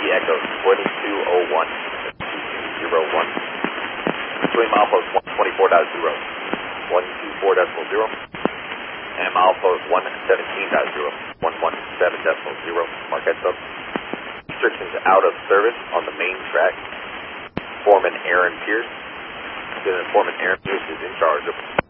Echo 2201, 2201. Between milepost 124.0, 124.0, and milepost 117.0, 117.0. Mark heads up. Restrictions out of service on the main track. Foreman Aaron Pierce. Foreman Aaron Pierce is in charge of